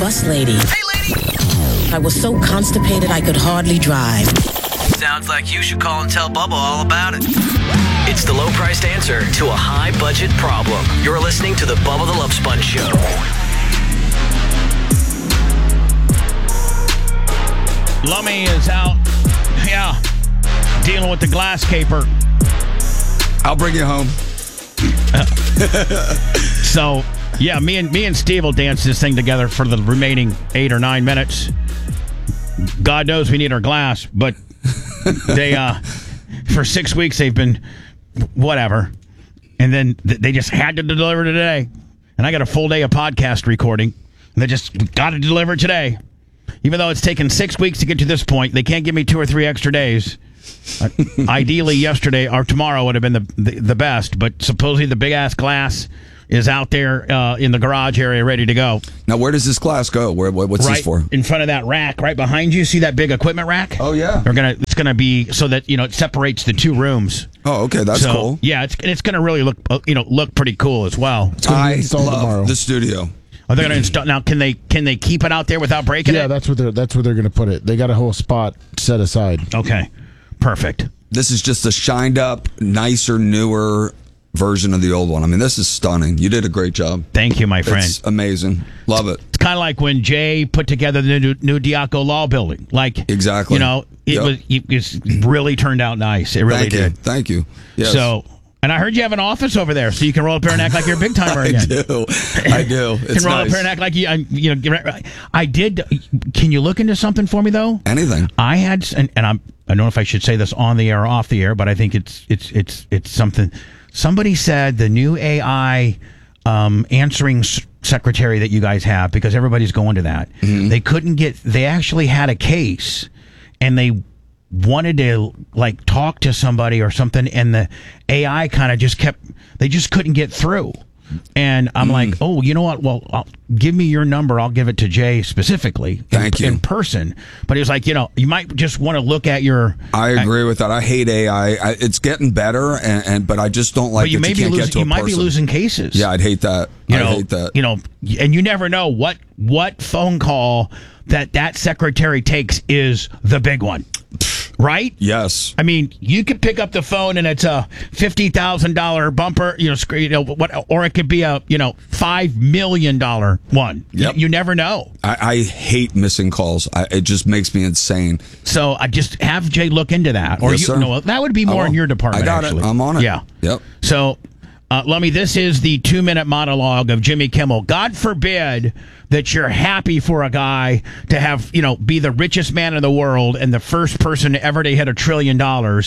bus lady. Hey, lady! I was so constipated I could hardly drive. Sounds like you should call and tell Bubba all about it. It's the low-priced answer to a high-budget problem. You're listening to the Bubba the Love Sponge Show. Lummy is out, dealing with the glass caper. I'll bring you home. So, yeah, me and Steve will dance this thing together for the remaining 8 or 9 minutes. God knows we need our glass, but they, for 6 weeks, they've been whatever. And then they just had to deliver today. And I got a full day of podcast recording. And they just got to deliver today. Even though it's taken 6 weeks to get to this point, they can't give me 2 or 3 extra days. Ideally, yesterday or tomorrow would have been the best, but supposedly the big-ass glass is out there in the garage area ready to go. Now, where does this glass go? What's this for? In front of that rack, right behind you. See that big equipment rack? Oh, yeah. It's gonna be so that it separates the 2 rooms. Oh, okay, that's cool. Yeah, it's gonna really look pretty cool as well. I love the studio. Are they going to install now? Can they keep it out there without breaking it? Yeah, that's where they're going to put it. They got a whole spot set aside. Okay, perfect. This is just a shined up, nicer, newer version of the old one. I mean, this is stunning. You did a great job. Thank you, my friend. It's amazing. Love it. It's kind of like when Jay put together the new Diaco Law Building. Like exactly, it really turned out nice. It really did. Thank you. Yes. So. And I heard you have an office over there, so you can roll up here and act like you're a big timer again. I do. It's can roll up here and act like I did. Can you look into something for me though? Anything. I had, and I don't know if I should say this on the air or off the air, but I think it's something. Somebody said the new AI answering secretary that you guys have, because everybody's going to that. Mm-hmm. They couldn't get. They actually had a case, and they wanted to talk to somebody or something, and the AI kind of they just couldn't get through. And I'm like, oh, you know what? Well, give me your number. I'll give it to Jay specifically in person. But he was like, you might just want to look at your. I agree with that. I hate AI. It's getting better, but I just don't like. But you might be losing cases. Yeah, I'd hate that. I'd hate that. And you never know what phone call that secretary takes is the big one. Right? Yes. I mean, you could pick up the phone and it's a $50,000 bumper, or it could be a $5 million one. Yep. You never know. I hate missing calls. It just makes me insane. So I just have Jay look into that, or yes, sir. That would be more in your department. I got actually. it. I'm on it. Yeah. Yep. So. Lummy, this is the 2-minute monologue of Jimmy Kimmel. God forbid that you're happy for a guy to have, be the richest man in the world and the first person ever to hit $1 trillion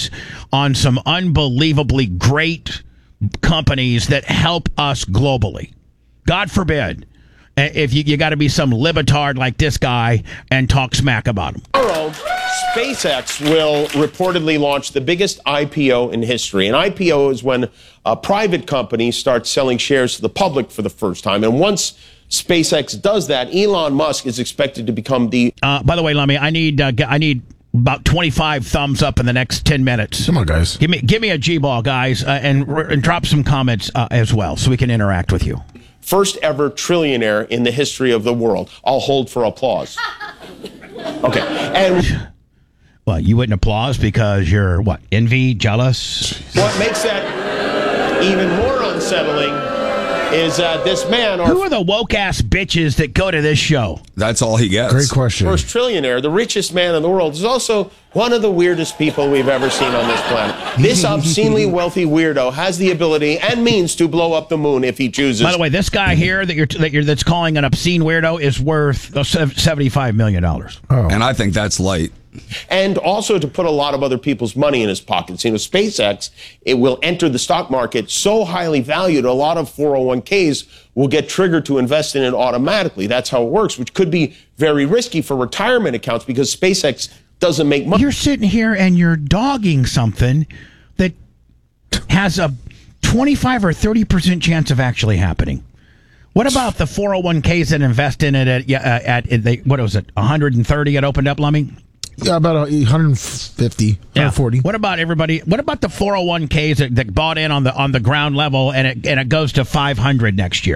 on some unbelievably great companies that help us globally. God forbid. If you got to be some libetard like this guy and talk smack about him. Tomorrow, SpaceX will reportedly launch the biggest IPO in history. An IPO is when a private company starts selling shares to the public for the first time. And once SpaceX does that, Elon Musk is expected to become the... by the way, Lummy, I need about 25 thumbs up in the next 10 minutes. Come on, guys. Give me a G-ball, guys, and drop some comments as well so we can interact with you. First ever trillionaire in the history of the world. I'll hold for applause. Okay. And well, you wouldn't applause because you're what? Envy, jealous? What makes that even more unsettling is this man... Who are the woke-ass bitches that go to this show? That's all he gets. Great question. First trillionaire, the richest man in the world, is also one of the weirdest people we've ever seen on this planet. This obscenely wealthy weirdo has the ability and means to blow up the moon if he chooses. By the way, this guy here that's calling an obscene weirdo is worth $75 million. Oh. And I think that's light. And also to put a lot of other people's money in his pockets. SpaceX, it will enter the stock market so highly valued, a lot of 401ks will get triggered to invest in it automatically. That's how it works, which could be very risky for retirement accounts because SpaceX doesn't make money. You're sitting here and you're dogging something that has a 25 or 30% chance of actually happening. What about the 401ks that invest in it at what was it, 130 it opened up, Lummy? Yeah, about 150, 140. What about everybody? What about the 401ks that bought in on the ground level and it goes to 500 next year?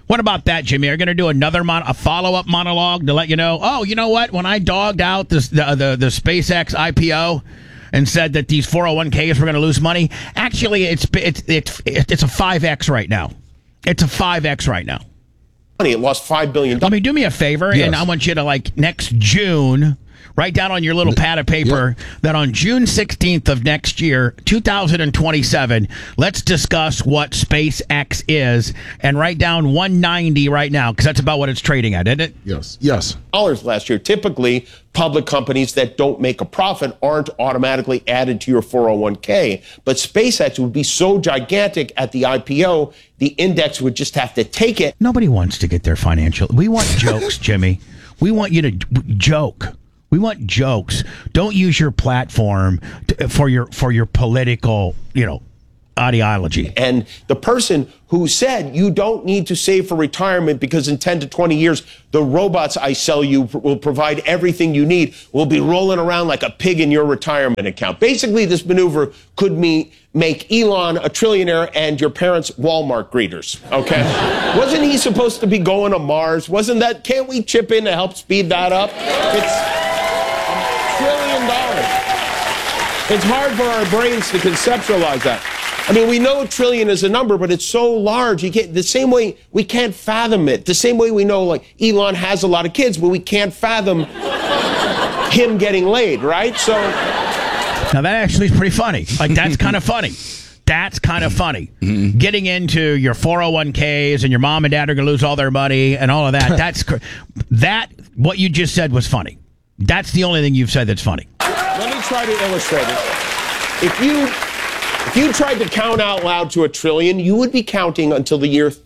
What about that, Jimmy? Are you going to do a follow-up monologue to let you know, oh, you know what? When I dogged out the SpaceX IPO and said that these 401ks were going to lose money, actually, it's a 5X right now. It's a 5X right now. It lost $5 billion. I mean, do me a favor, and I want you to, next June, write down on your little pad of paper that on June 16th of next year, 2027, let's discuss what SpaceX is, and write down 190 right now, because that's about what it's trading at, isn't it? Yes. Last year. Typically, public companies that don't make a profit aren't automatically added to your 401k. But SpaceX would be so gigantic at the IPO, the index would just have to take it. Nobody wants to get their financial. We want jokes, Jimmy. We want you to joke. We want jokes. Don't use your platform for your political, ideology. And the person who said you don't need to save for retirement because in 10 to 20 years, the robots I sell you will provide everything you need, will be rolling around like a pig in your retirement account. Basically, this maneuver could make Elon a trillionaire and your parents Walmart greeters, okay? Wasn't he supposed to be going to Mars? Can't we chip in to help speed that up? It's $1 trillion. It's hard for our brains to conceptualize that. I mean, we know trillion is a number, but it's so large. The same way we can't fathom it. The same way we know, Elon has a lot of kids, but we can't fathom him getting laid, right? So now that actually is pretty funny. That's kind of funny. That's kind of funny. Mm-hmm. Getting into your 401ks and your mom and dad are going to lose all their money and all of that. What you just said was funny. That's the only thing you've said that's funny. Let me try to illustrate it. If you tried to count out loud to 1 trillion, you would be counting until the year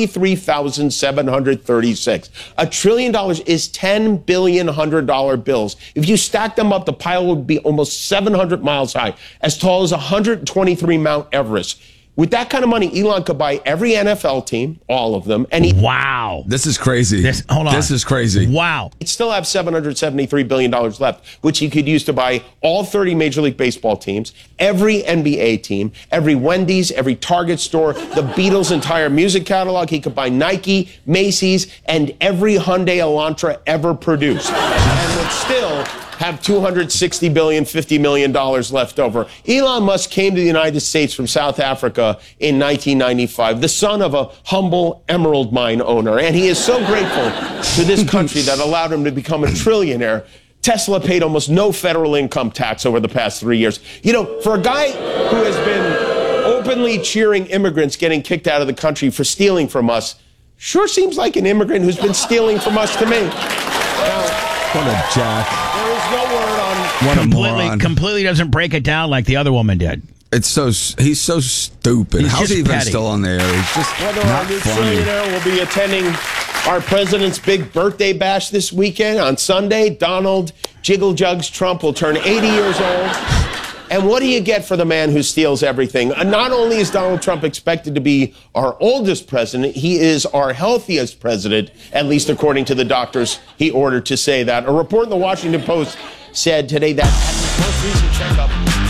33,736. $1 trillion is 10 billion $100 bills. If you stack them up, the pile would be almost 700 miles high, as tall as 123 Mount Everest. With that kind of money, Elon could buy every NFL team, all of them. And wow. This is crazy. Hold on. This is crazy. Wow. He'd still have $773 billion left, which he could use to buy all 30 Major League Baseball teams, every NBA team, every Wendy's, every Target store, the Beatles' entire music catalog. He could buy Nike, Macy's, and every Hyundai Elantra ever produced. And would still have $260 billion, $50 million left over. Elon Musk came to the United States from South Africa in 1995, the son of a humble emerald mine owner. And he is so grateful to this country that allowed him to become a trillionaire. Tesla paid almost no federal income tax over the past 3 years. For a guy who has been openly cheering immigrants getting kicked out of the country for stealing from us, sure seems like an immigrant who's been stealing from us to me. Now, what a jack. There is no word on... What a moron. Completely doesn't break it down like the other woman did. He's so stupid. How's he even still on the air? He's just Whether not our new funny. trillionaire will be attending our president's big birthday bash this weekend on Sunday. Donald Jiggle Jugs Trump will turn 80 years old. And what do you get for the man who steals everything? Not only is Donald Trump expected to be our oldest president, he is our healthiest president, at least according to the doctors he ordered to say that. A report in the Washington Post said today that at his most recent checkup...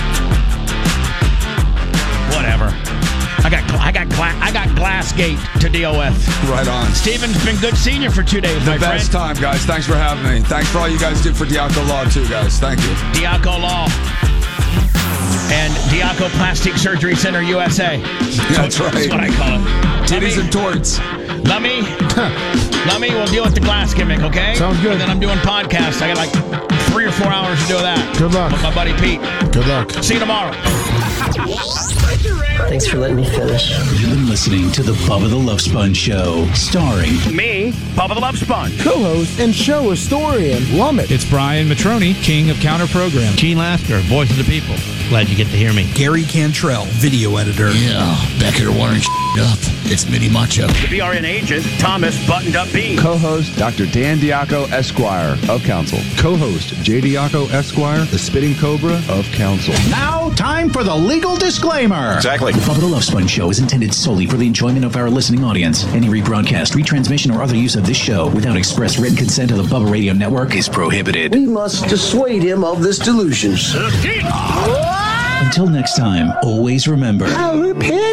Whatever. I got Glassgate to deal with. Right on. Steven's been good seeing you for 2 days, my friend. The best time, guys. Thanks for having me. Thanks for all you guys do for Diaco Law, too, guys. Thank you. Diaco Law. And Diaco Plastic Surgery Center USA. That's right. That's what I call it. Titties and torts. Lummy, we'll deal with the glass gimmick, okay? Sounds good. And then I'm doing podcasts. I got 3 or 4 hours to do that. Good luck. With my buddy Pete. Good luck. See you tomorrow. Thanks for letting me finish. You've been listening to the Bubba the Love Sponge Show, starring Me, Bubba the Love Sponge. Co-host and show historian, Lummit. It's Brian Matroni, king of counter program. Gene Lasker, voice of the people. Glad you get to hear me. Gary Cantrell, video editor. Yeah, back here wiring up. It's Mini Macho. The BRN agent, Thomas Buttoned Up Bean. Co-host, Dr. Dan Diaco, Esquire of Council. Co-host, J. Diaco, Esquire, the Spitting Cobra of Council. Now, time for the legal disclaimer. Exactly. The Bubba the Love Sponge Show is intended solely for the enjoyment of our listening audience. Any rebroadcast, retransmission, or other use of this show without express written consent of the Bubba Radio Network is prohibited. We must dissuade him of this delusion. Until next time, always remember...